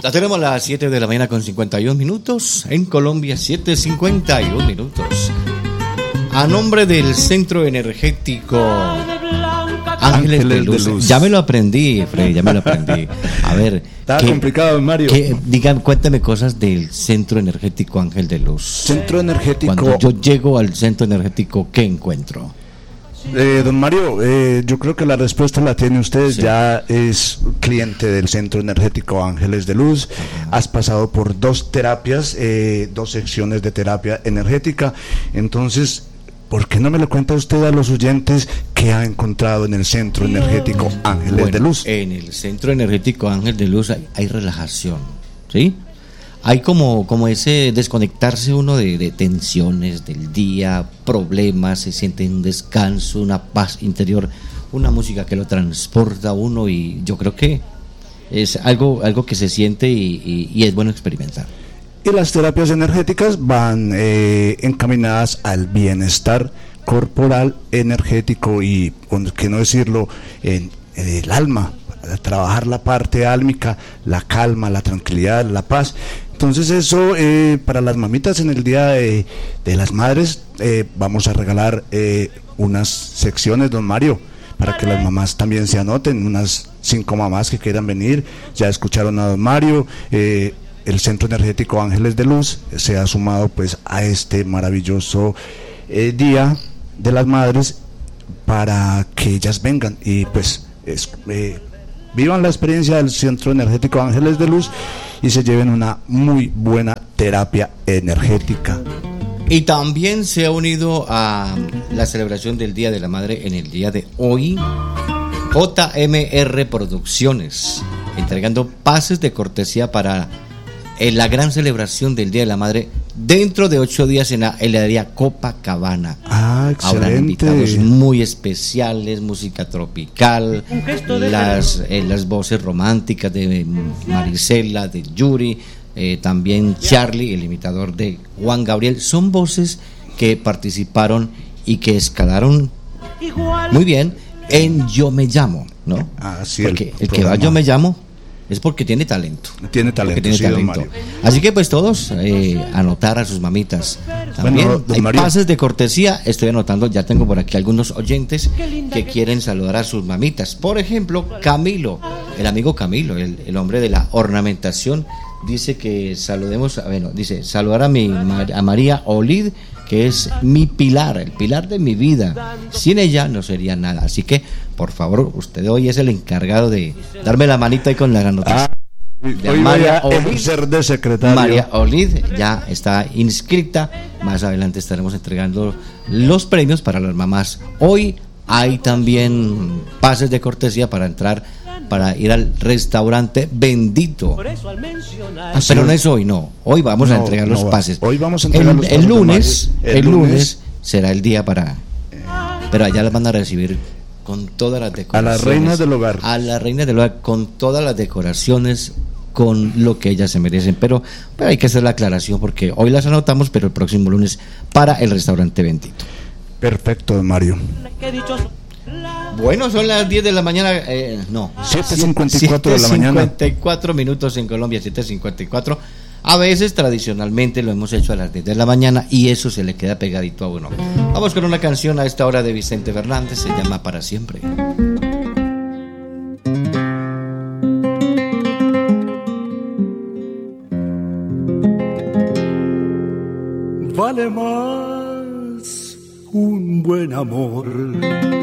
Ya tenemos las 7 de la mañana con 51 minutos. En Colombia, 7:51 minutos. A nombre del Centro Energético Ángeles de Luz. Ya me lo aprendí, Freddy, ya me lo aprendí. A ver. Está complicado, Mario. Cuéntame cosas del Centro Energético Ángel de Luz. Centro Energético. Cuando yo llego al Centro Energético, ¿qué encuentro? Don Mario, yo creo que la respuesta la tiene usted. Sí. Ya es cliente del Centro Energético Ángeles de Luz. Has pasado por 2 terapias, 2 secciones de terapia energética. Entonces, ¿por qué no me lo cuenta usted a los oyentes qué ha encontrado en el Centro Energético Ángeles de Luz? En el Centro Energético Ángel de Luz hay relajación, ¿sí? Hay como ese desconectarse uno de tensiones del día, problemas, se siente un descanso, una paz interior, una música que lo transporta a uno, y yo creo que es algo que se siente y es bueno experimentar. Y las terapias energéticas van encaminadas al bienestar corporal, energético y, por qué no decirlo, en el alma, para trabajar la parte álmica, la calma, la tranquilidad, la paz. Entonces eso, para las mamitas en el Día de las Madres, vamos a regalar unas secciones, don Mario, para que las mamás también se anoten, unas 5 mamás que quieran venir. Ya escucharon a don Mario. El Centro Energético Ángeles de Luz se ha sumado pues a este maravilloso Día de las Madres para que ellas vengan y pues vivan la experiencia del Centro Energético Ángeles de Luz y se lleven una muy buena terapia energética. Y también se ha unido a la celebración del Día de la Madre en el día de hoy JMR Producciones, entregando pases de cortesía para la gran celebración del Día de la Madre dentro de 8 días en la heladería Copacabana. Excelente. Habrán invitados muy especiales, música tropical, las voces románticas de Marisela, de Yuri, también Charlie, el imitador de Juan Gabriel. Son voces que participaron y que escalaron muy bien en Yo Me Llamo, ¿no? Sí, porque el que va Yo Me Llamo es porque tiene talento. Tiene talento. Así que pues todos anotar a sus mamitas. También hay pases de cortesía. Estoy anotando, ya tengo por aquí algunos oyentes que quieren saludar a sus mamitas. Por ejemplo, Camilo, el amigo Camilo, el hombre de la ornamentación, dice que saludemos, dice saludar a María Olid, que es mi pilar, el pilar de mi vida. Sin ella no sería nada. Así que, por favor, usted hoy es el encargado de darme la manita ahí con la noticia. Hoy María Olid, ser de secretario. María Olid ya está inscrita. Más adelante estaremos entregando los premios para las mamás. Hoy hay también pases de cortesía para ir al restaurante Bendito. Pero no es hoy, no. Hoy vamos a entregar los pases. Hoy vamos a entregar los pases. El lunes será el día para... Pero allá las van a recibir con todas las decoraciones. A las reinas del hogar. A las reinas del hogar, con todas las decoraciones, con lo que ellas se merecen. Pero hay que hacer la aclaración porque hoy las anotamos, pero el próximo lunes para el restaurante Bendito. Perfecto, Mario. Bueno, son las 10 de la mañana, 7:54 de la mañana. 54 minutos en Colombia, 7:54. A veces, tradicionalmente, lo hemos hecho a las 10 de la mañana y eso se le queda pegadito a uno. Vamos con una canción a esta hora de Vicente Fernández, se llama Para Siempre. Vale más un buen amor